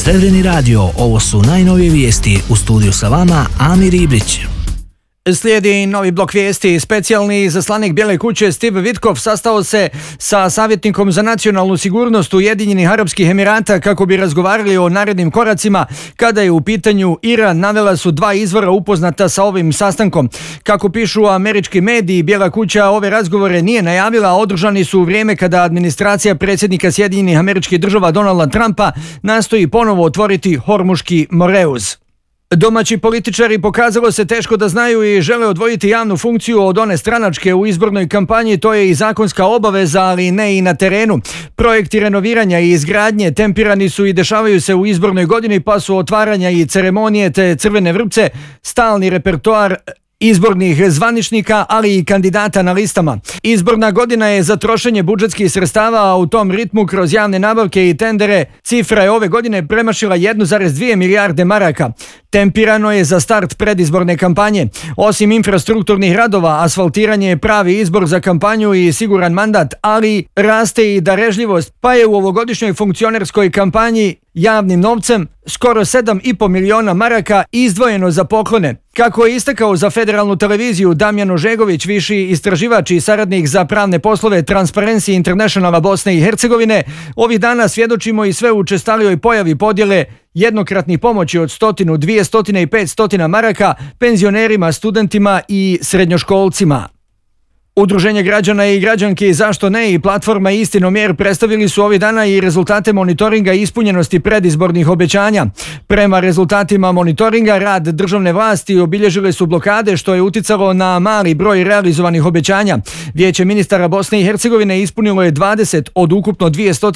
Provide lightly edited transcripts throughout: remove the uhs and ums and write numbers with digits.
Srebreni radio, ovo su najnovije vijesti. U studiju sa vama Amir Ibrić. Slijedi novi blok vijesti. Specijalni izaslanik Bijele kuće Steve Witkoff sastao se sa savjetnikom za nacionalnu sigurnost Ujedinjenih Arapskih Emirata kako bi razgovarali o narednim koracima. Kada je u pitanju Iran, navela su dva izvora upoznata sa ovim sastankom. Kako pišu američki mediji, Bijela kuća ove razgovore nije najavila, a održani su u vrijeme kada administracija predsjednika Sjedinjenih Američkih Država Donalda Trumpa nastoji ponovo otvoriti Hormuški moreuz. Domaći političari pokazalo se teško da znaju i žele odvojiti javnu funkciju od one stranačke u izbornoj kampanji, to je i zakonska obaveza, ali ne i na terenu. Projekti renoviranja i izgradnje tempirani su i dešavaju se u izbornoj godini, pa su otvaranja i ceremonije te crvene vrpce stalni repertoar izbornih zvaničnika, ali i kandidata na listama. Izborna godina je za trošenje budžetskih sredstava, a u tom ritmu kroz javne nabavke i tendere cifra je ove godine premašila 1,2 milijarde maraka. Tempirano je za start predizborne kampanje. Osim infrastrukturnih radova, asfaltiranje je pravi izbor za kampanju i siguran mandat, ali raste i darežljivost, pa je u ovogodišnjoj funkcionerskoj kampanji javnim novcem skoro 7,5 miliona maraka izdvojeno za poklone. Kako je istakao za federalnu televiziju Damjan Ožegović, viši istraživač i saradnik za pravne poslove Transparency Internationala Bosne i Hercegovine, ovih dana svjedočimo i sve učestalijoj pojavi podjele jednokratnih pomoći od 100, 200 i 500 maraka penzionerima, studentima i srednjoškolcima. Udruženje građana i građanki Zašto ne i platforma Istinomjer predstavili su ovih dana i rezultate monitoringa ispunjenosti predizbornih obećanja. Prema rezultatima monitoringa, rad državne vlasti obilježile su blokade, što je uticalo na mali broj realizovanih obećanja. Vijeće ministara Bosne i Hercegovine ispunilo je 20 od ukupno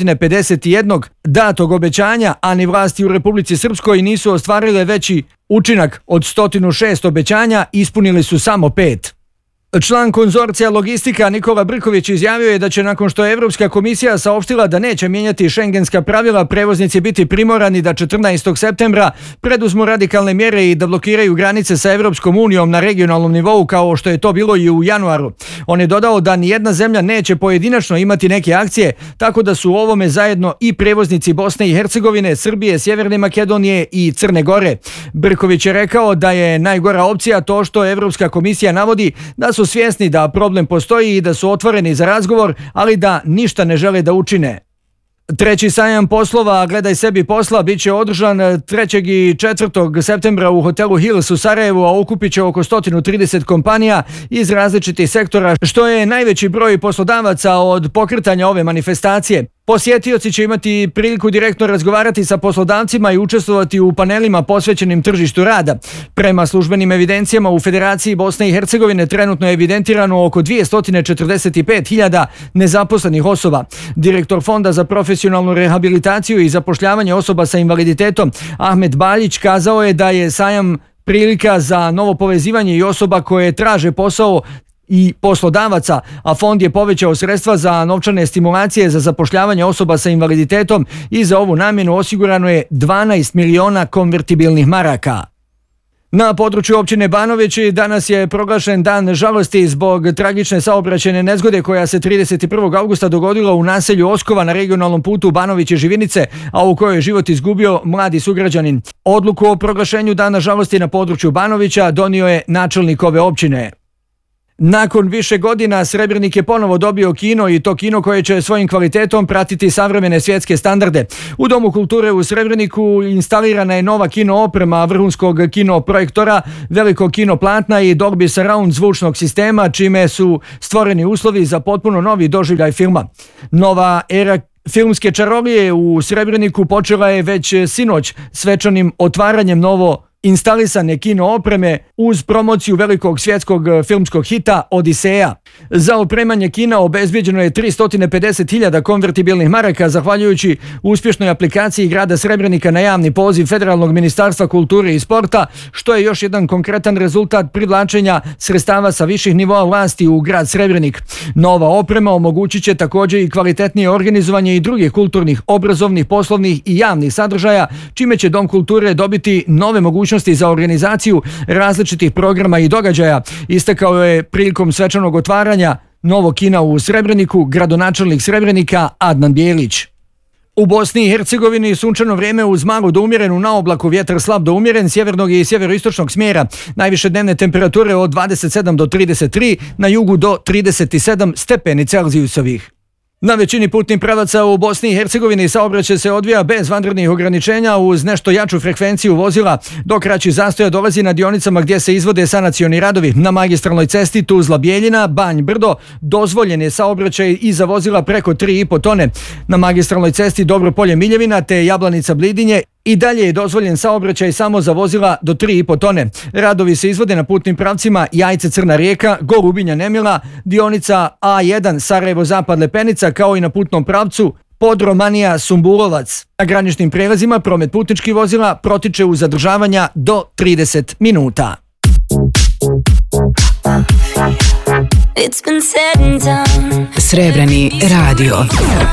251 datog obećanja, a ni vlasti u Republici Srpskoj nisu ostvarile veći učinak. Od 106 obećanja ispunili su samo 5. Član konzorcija Logistika Nikola Brković izjavio je da će, nakon što je Evropska komisija saopštila da neće mijenjati šengenska pravila, prevoznici biti primorani da 14. septembra preduzmu radikalne mjere i da blokiraju granice sa Evropskom unijom na regionalnom nivou, kao što je to bilo i u januaru. On je dodao da nijedna zemlja neće pojedinačno imati neke akcije, tako da su u ovome zajedno i prevoznici Bosne i Hercegovine, Srbije, Sjeverne Makedonije i Crne Gore. Brković je rekao da je najgora opcija to što Evropska komisija navodi da su svjesni da problem postoji i da su otvoreni za razgovor, ali da ništa ne žele da učine. Treći sajam poslova Gledaj sebi posla bit će održan 3. i 4. septembra u hotelu Hills u Sarajevu, a okupit će oko 130 kompanija iz različitih sektora, što je najveći broj poslodavaca od pokretanja ove manifestacije. Posjetioci će imati priliku direktno razgovarati sa poslodavcima i učestvovati u panelima posvećenim tržištu rada. Prema službenim evidencijama u Federaciji Bosne i Hercegovine trenutno je evidentirano oko 245.000 nezaposlenih osoba. Direktor Fonda za profesionalnu rehabilitaciju i zapošljavanje osoba sa invaliditetom Ahmet Baljić kazao je da je sajam prilika za novo povezivanje i osoba koje traže posao i poslodavaca, a fond je povećao sredstva za novčane stimulacije za zapošljavanje osoba sa invaliditetom i za ovu namjenu osigurano je 12 miliona konvertibilnih maraka. Na području općine Banović danas je proglašen dan žalosti zbog tragične saobraćajne nezgode koja se 31. augusta dogodila u naselju Oskova na regionalnom putu Banović-Živinice, a u kojoj je život izgubio mladi sugrađanin. Odluku o proglašenju dana žalosti na području Banovića donio je načelnik ove općine. Nakon više godina Srebrenik je ponovo dobio kino, i to kino koje će svojim kvalitetom pratiti savremene svjetske standarde. U Domu kulture u Srebreniku instalirana je nova kino oprema vrhunskog kino projektora, velikog kino platna i Dolby Surround zvučnog sistema, čime su stvoreni uslovi za potpuno novi doživljaj filma. Nova era filmske čarolije u Srebreniku počela je već sinoć svečanim otvaranjem novo instalisane kino opreme uz promociju velikog svjetskog filmskog hita Odiseja. Za opremanje kina obezbijeđeno je 350.000 konvertibilnih maraka zahvaljujući uspješnoj aplikaciji grada Srebrenika na javni poziv Federalnog ministarstva kulture i sporta, što je još jedan konkretan rezultat privlačenja sredstava sa viših nivoa vlasti u grad Srebrenik. Nova oprema omogućit će također i kvalitetnije organizovanje i drugih kulturnih, obrazovnih, poslovnih i javnih sadržaja, čime će Dom kulture dobiti nove mogućnosti za organizaciju različitih programa i događaja, istakao je prilikom svečanog otvaranja novog kina u Srebreniku gradonačelnik Srebrenika Adnan Bijelić. U Bosni i Hercegovini sunčano vrijeme uz malu do umjerenu na oblaku, vjetar slab do umjeren, sjevernog i sjeveroistočnog smjera. Najviše dnevne temperature od 27 do 33, na jugu do 37 stepeni Celzijusovih. Na većini putnih pravaca u Bosni i Hercegovini saobraćaj se odvija bez vanrednih ograničenja uz nešto jaču frekvenciju vozila, dok kraći zastoja dolazi na dionicama gdje se izvode sanacioni radovi. Na magistralnoj cesti Tuzla-Bijeljina, Banj-Brdo dozvoljen je saobraćaj i za vozila preko 3,5 tone. Na magistralnoj cesti Dobro-Polje-Miljevina te Jablanica-Blidinje i dalje je dozvoljen saobraćaj samo za vozila do 3,5 tone. Radovi se izvode na putnim pravcima Jajce-Crna Rijeka, Golubinja-Nemila, dionica A1 Sarajevo-Zapad-Lepenica, kao i na putnom pravcu Podromanija-Sumbulovac. Na graničnim prelazima promet putničkih vozila protiče uz zadržavanja do 30 minuta. Srebreni radio.